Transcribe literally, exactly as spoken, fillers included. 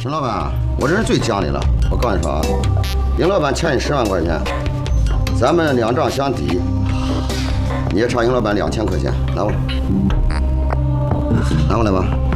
陈老板，我这人最讲理了。我告诉你说啊，丁老板欠你十万块钱，咱们两账相抵，你也差丁老板两千块钱，拿过来，拿过来吧。